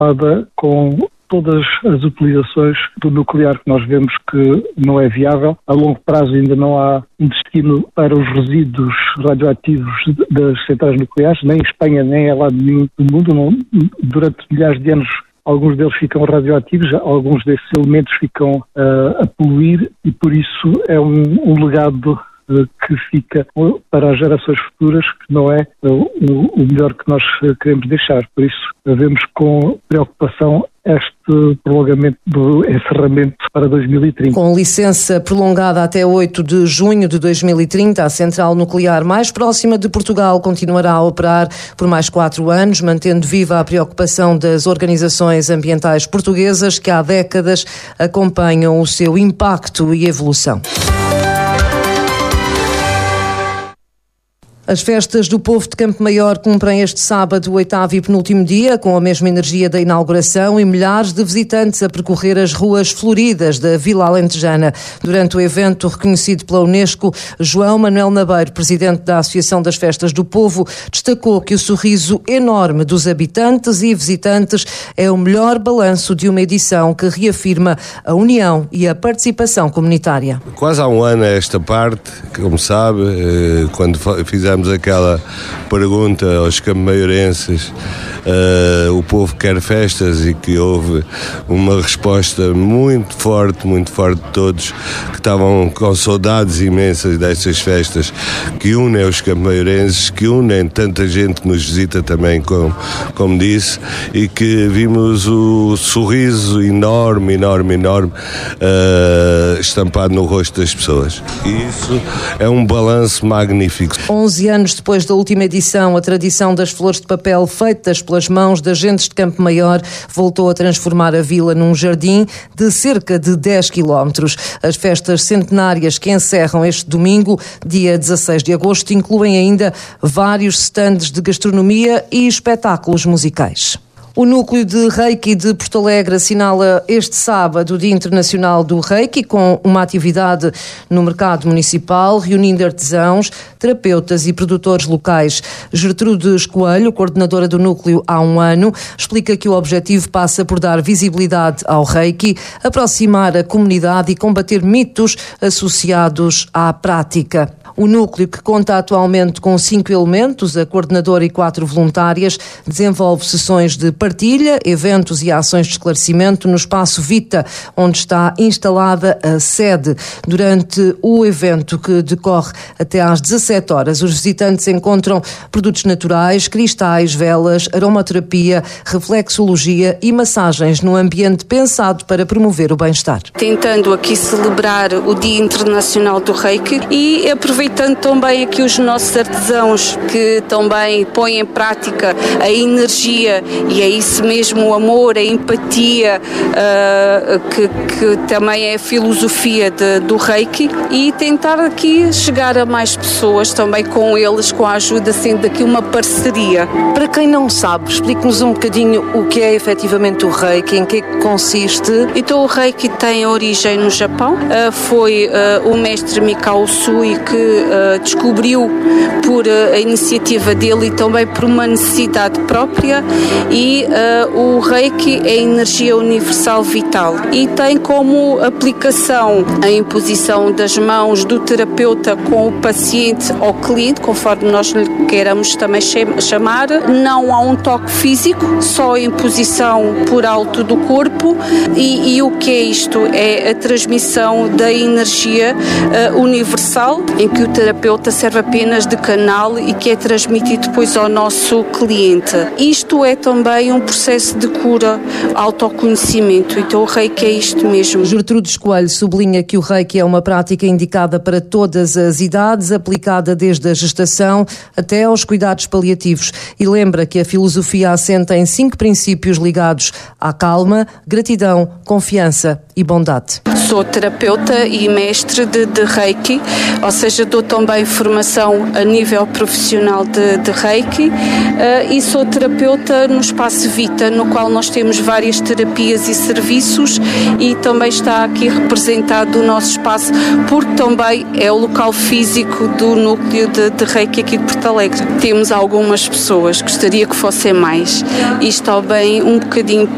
preocupada com todas as utilizações do nuclear, que nós vemos que não é viável. A longo prazo ainda não há um destino para os resíduos radioativos das centrais nucleares, nem em Espanha, nem em lado nenhum do mundo. Durante milhares de anos, alguns deles ficam radioativos, alguns desses elementos ficam a poluir, e por isso é um legado que fica para as gerações futuras, que não é o melhor que nós queremos deixar. Por isso, vemos com preocupação este prolongamento do encerramento para 2030. Com licença prolongada até 8 de junho de 2030, a central nuclear mais próxima de Portugal continuará a operar por mais 4 anos, mantendo viva a preocupação das organizações ambientais portuguesas que há décadas acompanham o seu impacto e evolução. As festas do povo de Campo Maior cumprem este sábado o 8º e penúltimo dia, com a mesma energia da inauguração e milhares de visitantes a percorrer as ruas floridas da Vila Alentejana. Durante o evento reconhecido pela Unesco, João Manuel Nabeiro, presidente da Associação das Festas do Povo, destacou que o sorriso enorme dos habitantes e visitantes é o melhor balanço de uma edição que reafirma a união e a participação comunitária. Quase há um ano a esta parte, como sabe, quando fizemos aquela pergunta aos campo-maiorenses, o povo quer festas, e que houve uma resposta muito forte de todos, que estavam com saudades imensas destas festas que unem os campo-maiorenses, que unem tanta gente que nos visita também, como disse, e que vimos o sorriso enorme estampado no rosto das pessoas. E isso é um balanço magnífico. 11 anos depois da última edição, a tradição das flores de papel feitas pelas mãos de agentes de Campo Maior voltou a transformar a vila num jardim de cerca de 10 quilómetros. As festas centenárias que encerram este domingo, dia 16 de agosto, incluem ainda vários stands de gastronomia e espetáculos musicais. O Núcleo de Reiki de Porto Alegre assinala este sábado o Dia Internacional do Reiki, com uma atividade no mercado municipal, reunindo artesãos, terapeutas e produtores locais. Gertrudes Coelho, coordenadora do núcleo há um ano, explica que o objetivo passa por dar visibilidade ao Reiki, aproximar a comunidade e combater mitos associados à prática. O núcleo, que conta atualmente com 5 elementos, a coordenadora e 4 voluntárias, desenvolve sessões de partilha, eventos e ações de esclarecimento no espaço Vita, onde está instalada a sede. Durante o evento, que decorre até às 17 horas, os visitantes encontram produtos naturais, cristais, velas, aromaterapia, reflexologia e massagens num ambiente pensado para promover o bem-estar. Tentando aqui celebrar o Dia Internacional do Reiki e aproveitando também aqui os nossos artesãos, que também põem em prática a energia, e é isso mesmo, o amor, a empatia, que também é a filosofia do Reiki, e tentar aqui chegar a mais pessoas também com eles, com a ajuda, sendo aqui uma parceria. Para quem não sabe, explique-nos um bocadinho o que é efetivamente o Reiki, em que é que consiste. Então o Reiki tem origem no Japão, foi o mestre Mikao Usui que descobriu por a iniciativa dele e também por uma necessidade própria, e o Reiki é energia universal vital e tem como aplicação a imposição das mãos do terapeuta com o paciente ou cliente, conforme nós lhe queiramos também chamar. Não há um toque físico, só a imposição por alto do corpo, e o que é isto? É a transmissão da energia universal, em que o terapeuta serve apenas de canal e que é transmitido depois ao nosso cliente. Isto é também um processo de cura, autoconhecimento. Então o Reiki é isto mesmo. Gertrudes Coelho sublinha que o Reiki é uma prática indicada para todas as idades, aplicada desde a gestação até aos cuidados paliativos, e lembra que a filosofia assenta em 5 princípios ligados à calma, gratidão, confiança e bondade. Sou terapeuta e mestre de Reiki, ou seja, dou também formação a nível profissional de Reiki, e sou terapeuta no espaço Vita, no qual nós temos várias terapias e serviços, e também está aqui representado o nosso espaço, porque também é o local físico do núcleo de Reiki aqui de Porto Alegre. Temos algumas pessoas, gostaria que fossem mais, e está bem um bocadinho